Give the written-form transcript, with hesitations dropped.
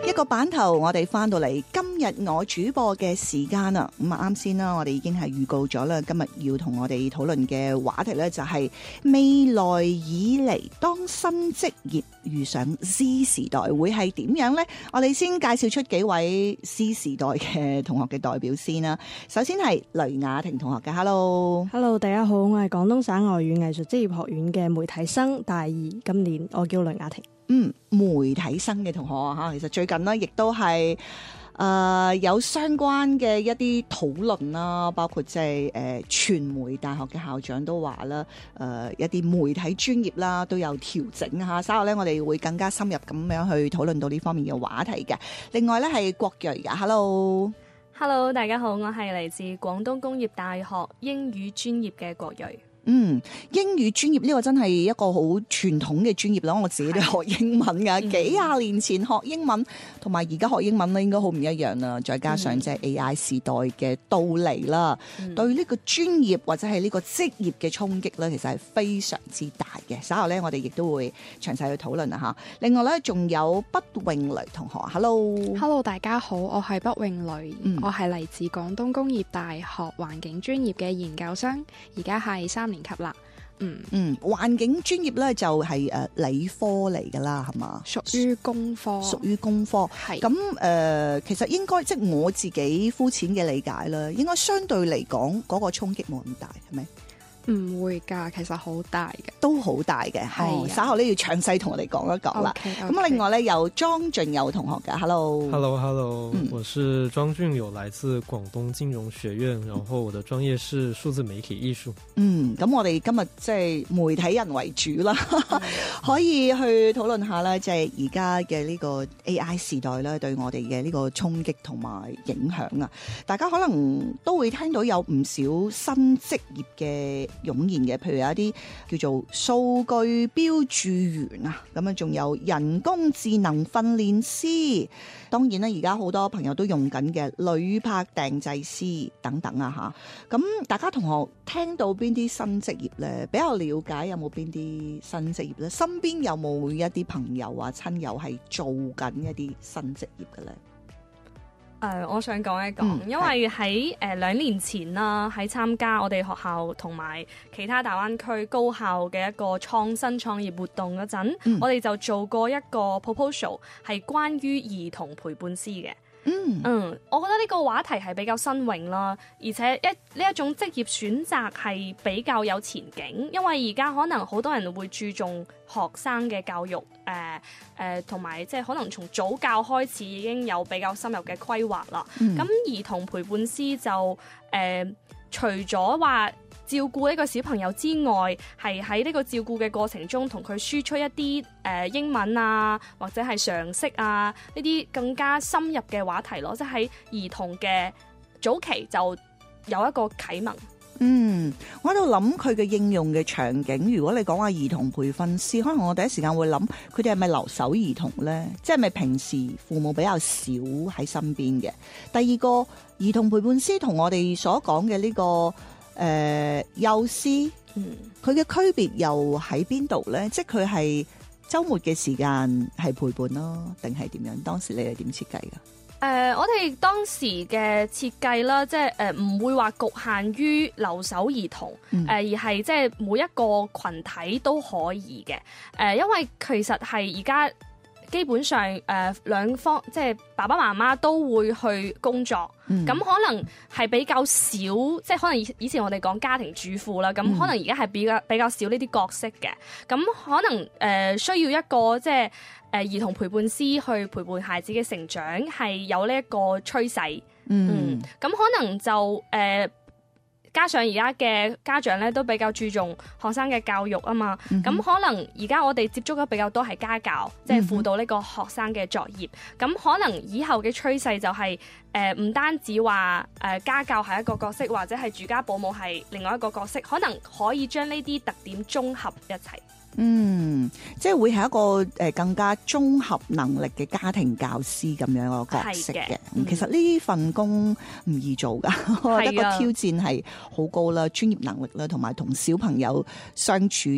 一個版頭，我哋翻到嚟今日我主播嘅時間啦。咁啊啱先啦，我哋已經係預告咗啦，今日要同我哋討論嘅話題呢，就係未來以嚟當新職業遇上 Z 時代會係點樣呢？我哋先介紹出幾位 Z 時代嘅同學嘅代表先啦。首先係雷雅婷同學嘅 Hello， 大家好，我係廣東省外語藝術職業學院嘅媒體生大二，今年我叫雷雅婷。 媒體生嘅同學啊，其實最近呢亦都係有相關嘅一啲討論啦，包括即係傳媒大學嘅校長都話啦，一啲媒體專業啦都有調整嚇。稍後咧，我哋會更加深入咁樣去討論到呢方面嘅話題嘅。另外咧係郭睿嘅 Hello， 大家好，我係嚟自廣東工業大學英語專業嘅郭睿。 英語專業呢個真係一個好傳統嘅專業啦，我自己都學英文噶，幾廿年前學英文同埋而家學英文咧，應該好唔一樣啦。再加上即係 AI 時代嘅到嚟啦，對呢個專業或者係呢個職業嘅衝擊咧，其實係非常之大嘅。稍後咧，我哋亦都會詳細去討論啊嚇。另外咧，仲有畢詠蕾同學 ，Hello， 大家好，我係畢詠蕾，我係嚟自廣東工業大學環境專業嘅研究生，而家係3年級啦。 環境專業咧就係理科嚟噶啦，係嘛？ 屬於工科。 係咁其實應該即係我自己膚淺嘅理解啦，應該相對嚟講嗰個衝擊冇咁大，係咪？ 唔會㗎，其實好大嘅， 都好大嘅。稍後咧要詳細同我哋講一講啦。咁另外咧有莊俊友同學嘅 Hello， 我是莊俊友，來自廣東金融學院，然後我的專業是數字媒體藝術。 咁我哋今日即係媒體人為主啦，可以去討論下咧，即係而家嘅呢個 AI 時代咧，對我哋嘅呢個衝擊同埋影響啊！大家可能都會聽到有唔少新職業嘅湧現嘅，譬如有一啲叫做數據標註員啊，咁啊仲有人工智能訓練師，當然咧而家好多朋友都用緊嘅旅拍訂製師等等啊嚇。咁大家同學聽到邊啲新職業咧？比較了解有冇邊啲新職業咧？身邊有冇一啲朋友啊親友係做緊一啲新職業嘅咧？ 我想講一講，因為喺2年前啦，喺參加我哋學校同埋其他大灣區高校嘅一個創新創業活動嗰陣，我哋就做過一個 proposal 係關於兒童陪伴師嘅。我覺得呢個話題係比較新穎啦，而且呢一種職業選擇係比較有前景，因為而家可能好多人會注重學生嘅教育，同埋即係可能從早教開始已經有比較深入嘅規劃啦。咁兒童陪伴師就除咗話照顧呢個小朋友之外，係喺呢個照顧嘅過程中，同佢輸出一啲英文啊，或者係常識啊，呢啲更加深入嘅話題咯。即係喺兒童嘅早期就有一個啟蒙。 我喺度諗佢嘅應用嘅場景。如果你講話兒童培訓師，可能我第一時間會諗佢哋係咪留守兒童呢？即係咪平時父母比較少喺身邊嘅？第二個兒童陪伴師同我哋所講嘅呢個幼師，佢嘅區別又喺邊度呢？即係佢係週末嘅時間係陪伴咯，定係點樣？當時你係點設計㗎？ 我哋當時嘅設計啦，即係唔會話局限於留守兒童，而係即係每一個群體都可以嘅。因為其實係而家基本上兩方即係爸爸媽媽都會去工作，咁可能係比較少，即係可能以前我哋講家庭主婦啦，咁可能而家係比較少呢啲角色嘅，咁可能需要一個即係兒童陪伴師去陪伴孩子嘅成長，係有呢一個趨勢。咁可能就加上而家嘅家長咧都比較注重學生嘅教育啊嘛，咁可能而家我哋接觸嘅比較多係家教，即係輔導呢個學生嘅作業。咁可能以後嘅趨勢就係唔單止話家教係一個角色，或者係住家保姆係另外一個角色，可能可以將呢啲特點綜合一齊。 即係會係一個更加綜合能力嘅家庭教師咁樣一個角色嘅。其實呢份工唔易做噶，我覺得個挑戰係好高啦，專業能力啦，同埋同小朋友相處